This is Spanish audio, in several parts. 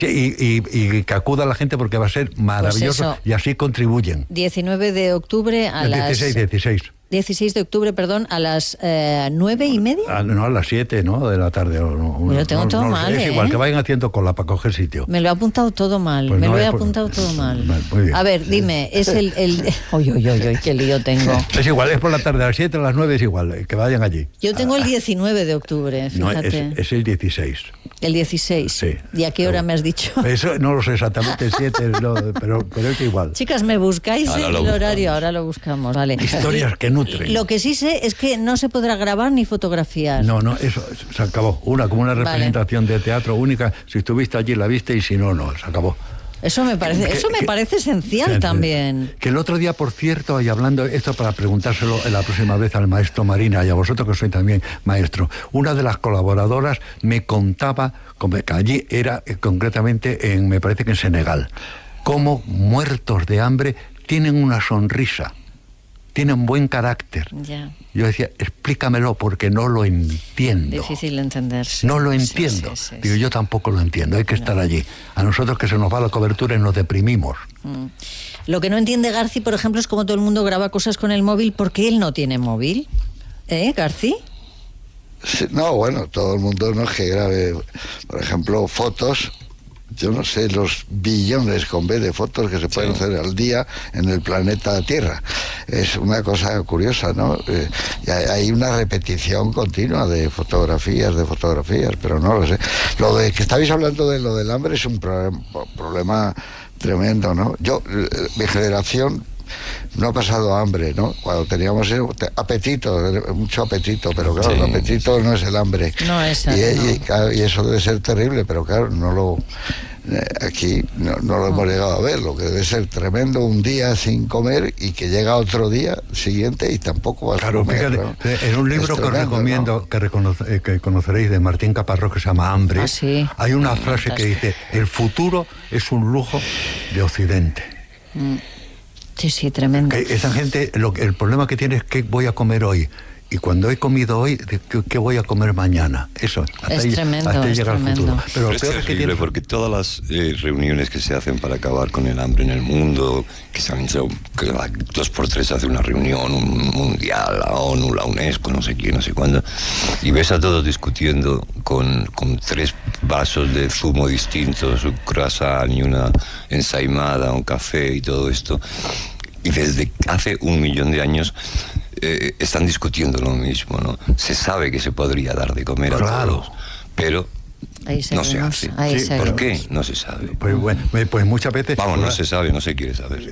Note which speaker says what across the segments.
Speaker 1: Sí, y que acuda la gente porque va a ser maravilloso, y así contribuyen.
Speaker 2: 19 de octubre a las... 16 de octubre, perdón, a las 9:30.
Speaker 1: No, a las 7, ¿no? De la tarde.
Speaker 2: Me lo tengo todo mal,
Speaker 1: Es igual, que vayan haciendo cola para coger sitio.
Speaker 2: Me lo he apuntado todo mal,
Speaker 1: pues
Speaker 2: me
Speaker 1: no,
Speaker 2: lo he apuntado todo mal.
Speaker 1: Muy bien.
Speaker 2: A ver, dime, es el... Uy, qué lío tengo.
Speaker 1: Es igual, es por la tarde, a las 7, a las 9 es igual, que vayan allí.
Speaker 2: Yo tengo el 19 de octubre, fíjate.
Speaker 1: No, es el 16.
Speaker 2: El 16.
Speaker 1: Sí.
Speaker 2: ¿Y a qué hora me has dicho?
Speaker 1: Eso no lo sé exactamente, el 7, pero es igual.
Speaker 2: Chicas, ¿me buscáis el horario? Ahora lo buscamos, vale.
Speaker 1: Historias que nutren.
Speaker 2: Lo que sí sé es que no se podrá grabar ni fotografiar.
Speaker 1: No, eso se acabó. Como una representación de teatro única. Si estuviste allí la viste y si no, se acabó.
Speaker 2: Eso me parece esencial también.
Speaker 1: Que el otro día, por cierto, y hablando esto para preguntárselo la próxima vez al maestro Marina y a vosotros que sois también maestro, una de las colaboradoras me contaba que allí era concretamente me parece que en Senegal, cómo muertos de hambre tienen una sonrisa, tienen buen carácter.
Speaker 2: Ya.
Speaker 1: Yo decía, explícamelo porque no lo entiendo.
Speaker 2: Difícil de entender. Sí.
Speaker 1: No lo entiendo. Sí. Digo, yo tampoco lo entiendo, hay que estar allí. A nosotros que se nos va la cobertura y nos deprimimos.
Speaker 2: Lo que no entiende Garci, por ejemplo, es cómo todo el mundo graba cosas con el móvil porque él no tiene móvil. Garci?
Speaker 3: Sí, no, bueno, todo el mundo no es que grabe, por ejemplo, fotos. Yo no sé los billones con B de fotos que se pueden hacer al día en el planeta Tierra. Es una cosa curiosa, ¿no? Hay una repetición continua de fotografías, pero no lo sé. Lo de que estabais hablando de lo del hambre es un problema tremendo, ¿no? Mi generación no ha pasado hambre, ¿no? Cuando teníamos apetito, mucho apetito, pero claro, el apetito no es el hambre.
Speaker 2: No es
Speaker 3: y eso debe ser terrible, pero claro, aquí no lo hemos llegado a ver. Lo que debe ser tremendo un día sin comer y que llega otro día siguiente y tampoco vas a comer.
Speaker 1: Fíjate,
Speaker 3: ¿no?
Speaker 1: En un libro que os recomiendo, ¿no? que conoceréis, de Martín Caparrós, que se llama Hambre,
Speaker 2: sí.
Speaker 1: Hay una frase que dice: el futuro es un lujo de Occidente.
Speaker 2: Sí, tremendo.
Speaker 1: Esa gente, el problema que tiene es qué voy a comer hoy. Y cuando he comido hoy, ¿qué voy a comer mañana? Eso, hasta
Speaker 2: tremendo,
Speaker 1: hasta llega el futuro.
Speaker 4: Pero es terrible porque todas las reuniones que se hacen para acabar con el hambre en el mundo, que se han hecho, que 2x3 hace una reunión, un mundial, la ONU, la UNESCO, no sé quién, no sé cuándo, y ves a todos discutiendo con 3 vasos de zumo distintos, un croissant y una ensaimada, un café y todo esto. Y desde hace 1.000.000 de años están discutiendo lo mismo, ¿no? Se sabe que se podría dar de comer a todos, pero no se hace. ¿Por qué? No se sabe.
Speaker 1: Pues muchas veces...
Speaker 4: Vamos, no se sabe, no se quiere saber.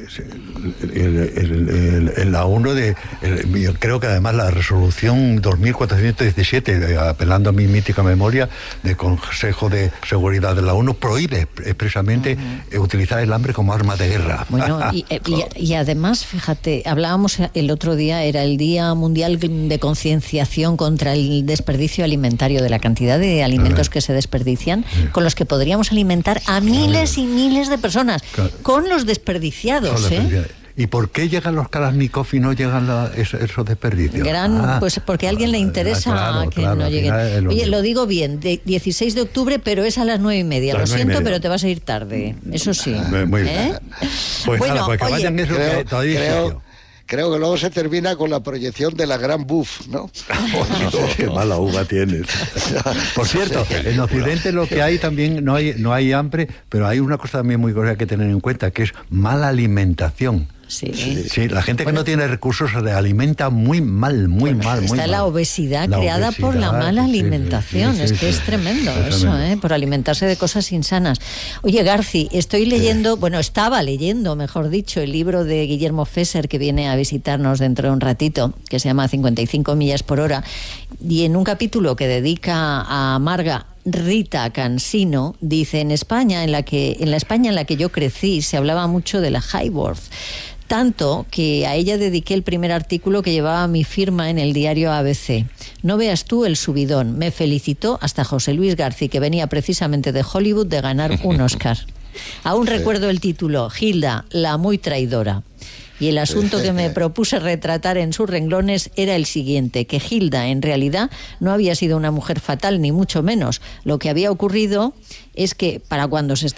Speaker 1: En la ONU, yo creo que además la resolución 2417, apelando a mi mítica memoria, del Consejo de Seguridad de la ONU, prohíbe expresamente utilizar el hambre como arma de guerra.
Speaker 2: Bueno, y además, fíjate, hablábamos el otro día, era el Día Mundial de Concienciación contra el Desperdicio Alimentario, de la cantidad de alimentos que se desperdician, con los que podríamos alimentar a miles y miles de personas, con los desperdiciados,
Speaker 1: ¿Y por qué llegan los Kalashnikov y no llegan esos desperdicios?
Speaker 2: Pues porque a alguien le interesa que no lleguen. Oye, lo digo bien, 16 de octubre, pero es a las 9:30. Lo siento, pero te vas a ir tarde. Eso sí.
Speaker 1: Muy bien. Pues bueno, que vayan eso, que todavía
Speaker 3: creo que luego se termina con la proyección de la Gran Buff, ¿no?
Speaker 1: Qué mala uva tienes. Por cierto, en Occidente lo que hay también, no hay hambre, pero hay una cosa también muy curiosa que tener en cuenta, que es mala alimentación. Sí, la gente que no tiene recursos se alimenta muy mal.
Speaker 2: Está la obesidad creada por la mala alimentación. Es que es tremendo eso, por alimentarse de cosas insanas. Oye, Garci, estoy leyendo, estaba leyendo, mejor dicho, el libro de Guillermo Fesser, que viene a visitarnos dentro de un ratito, que se llama 55 millas por hora, y en un capítulo que dedica a Marga Rita Cansino, dice: en la España en la que yo crecí se hablaba mucho de la Highworth, tanto que a ella dediqué el primer artículo que llevaba mi firma en el diario ABC. No veas tú el subidón. Me felicitó hasta José Luis Garci, que venía precisamente de Hollywood de ganar un Oscar. Aún recuerdo el título: Hilda, la muy traidora. Y el asunto que me propuse retratar en sus renglones era el siguiente: que Hilda en realidad no había sido una mujer fatal, ni mucho menos. Lo que había ocurrido es que para cuando se